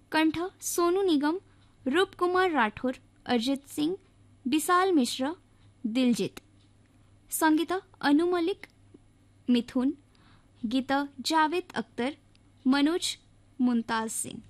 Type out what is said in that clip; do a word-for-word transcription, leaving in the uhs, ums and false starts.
कंठ सोनू निगम, रूप कुमार राठौर, अरिजीत सिंह, विशाल मिश्र, दिलजीत। संगीत अनु मलिक, मिथुन। गीत जावेद अख्तर, मनोज मुमताज सिंह।